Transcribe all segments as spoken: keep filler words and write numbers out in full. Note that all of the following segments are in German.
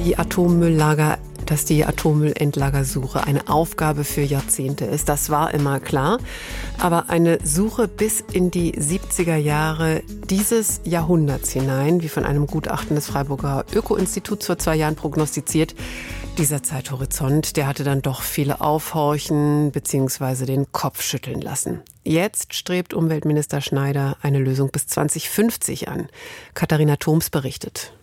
Die Atommülllager, dass die Atommüllendlagersuche eine Aufgabe für Jahrzehnte ist, das war immer klar. Aber eine Suche bis in die siebziger Jahre dieses Jahrhunderts hinein, wie von einem Gutachten des Freiburger Öko-Instituts vor zwei Jahren prognostiziert, dieser Zeithorizont, der hatte dann doch viele aufhorchen bzw. den Kopf schütteln lassen. Jetzt strebt Umweltminister Schneider eine Lösung bis zwanzig fünfzig an. Katharina Thoms berichtet.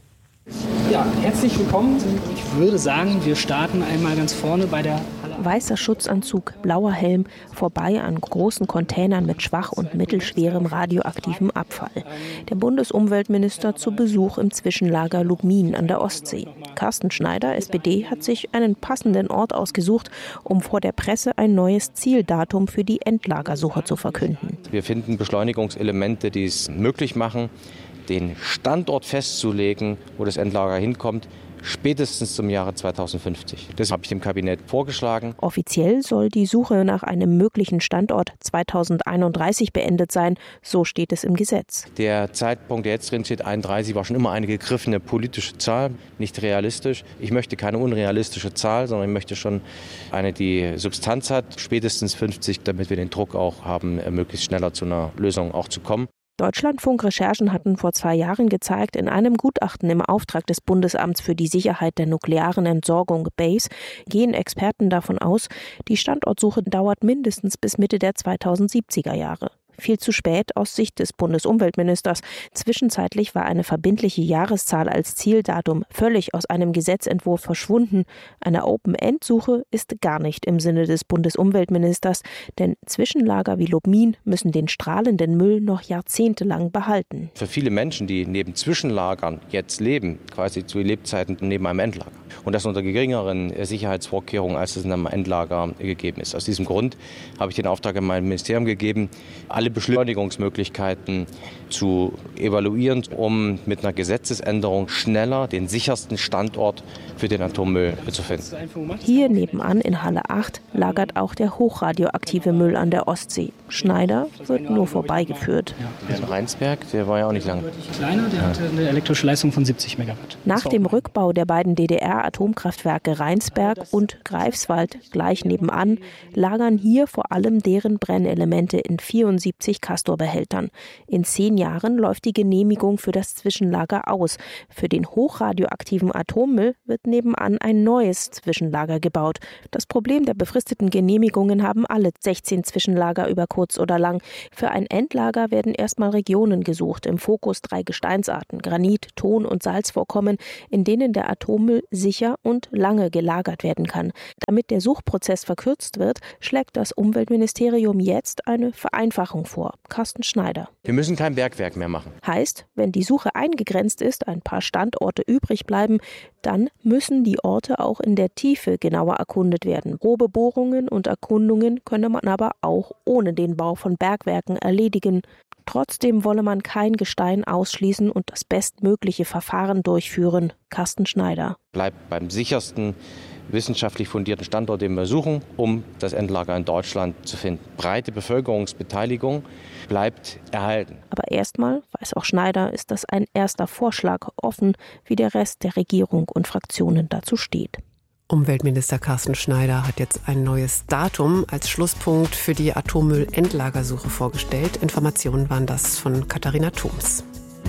Ja, herzlich willkommen. Ich würde sagen, wir starten einmal ganz vorne bei der Halle. Weißer Schutzanzug, blauer Helm, vorbei an großen Containern mit schwach und mittelschwerem radioaktivem Abfall. Der Bundesumweltminister zu Besuch im Zwischenlager Lubmin an der Ostsee. Carsten Schneider, S P D, hat sich einen passenden Ort ausgesucht, um vor der Presse ein neues Zieldatum für die Endlagersuche zu verkünden. Wir finden Beschleunigungselemente, die es möglich machen, den Standort festzulegen, wo das Endlager hinkommt, spätestens zum Jahre zweitausendfünfzig. Das habe ich dem Kabinett vorgeschlagen. Offiziell soll die Suche nach einem möglichen Standort zweitausendeinunddreißig beendet sein, so steht es im Gesetz. Der Zeitpunkt, der jetzt drin steht, einunddreißig, war schon immer eine gegriffene politische Zahl, nicht realistisch. Ich möchte keine unrealistische Zahl, sondern ich möchte schon eine, die Substanz hat, spätestens fünfzig, damit wir den Druck auch haben, möglichst schneller zu einer Lösung auch zu kommen. Deutschlandfunk-Recherchen hatten vor zwei Jahren gezeigt, in einem Gutachten im Auftrag des Bundesamts für die Sicherheit der nuklearen Entsorgung B A S E gehen Experten davon aus, die Standortsuche dauert mindestens bis Mitte der zweitausendsiebziger Jahre. Viel zu spät aus Sicht des Bundesumweltministers. Zwischenzeitlich war eine verbindliche Jahreszahl als Zieldatum völlig aus einem Gesetzentwurf verschwunden. Eine Open-End-Suche ist gar nicht im Sinne des Bundesumweltministers, denn Zwischenlager wie Lubmin müssen den strahlenden Müll noch jahrzehntelang behalten. Für viele Menschen, die neben Zwischenlagern jetzt leben, quasi zu Lebzeiten neben einem Endlager, und das unter geringeren Sicherheitsvorkehrungen, als es in einem Endlager gegeben ist. Aus diesem Grund habe ich den Auftrag in meinem Ministerium gegeben, alle Beschleunigungsmöglichkeiten zu evaluieren, um mit einer Gesetzesänderung schneller den sichersten Standort für den Atommüll zu finden. Hier nebenan in Halle acht lagert auch der hochradioaktive Müll an der Ostsee. Schneider wird nur vorbeigeführt. Also Rheinsberg, der war ja auch nicht lang. Kleiner, der hatte eine elektrische Leistung von siebzig Megawatt. Nach dem Rückbau der beiden D D R-Atomkraftwerke Rheinsberg und Greifswald gleich nebenan lagern hier vor allem deren Brennelemente in vierundsiebzig Castor-Behältern. In zehn Jahren läuft die Genehmigung für das Zwischenlager aus. Für den hochradioaktiven Atommüll wird nebenan ein neues Zwischenlager gebaut. Das Problem der befristeten Genehmigungen haben alle sechzehn Zwischenlager über kurz oder lang. Für ein Endlager werden erstmal Regionen gesucht, im Fokus drei Gesteinsarten, Granit, Ton und Salzvorkommen, in denen der Atommüll sicher und lange gelagert werden kann. Damit der Suchprozess verkürzt wird, schlägt das Umweltministerium jetzt eine Vereinfachung vor. Carsten Schneider. Wir müssen kein Bergwerk mehr machen. Heißt, wenn die Suche eingegrenzt ist, ein paar Standorte übrig bleiben, dann müssen die Orte auch in der Tiefe genauer erkundet werden. Probebohrungen und Erkundungen könne man aber auch ohne den Bau von Bergwerken erledigen. Trotzdem wolle man kein Gestein ausschließen und das bestmögliche Verfahren durchführen. Carsten Schneider. Bleibt beim sichersten, wissenschaftlich fundierten Standort, den wir suchen, um das Endlager in Deutschland zu finden. Breite Bevölkerungsbeteiligung bleibt erhalten. Aber erstmal, weiß auch Schneider, ist das ein erster Vorschlag, offen, wie der Rest der Regierung und Fraktionen dazu steht. Umweltminister Carsten Schneider hat jetzt ein neues Datum als Schlusspunkt für die Atommüllendlagersuche vorgestellt. Informationen waren das von Katharina Thoms.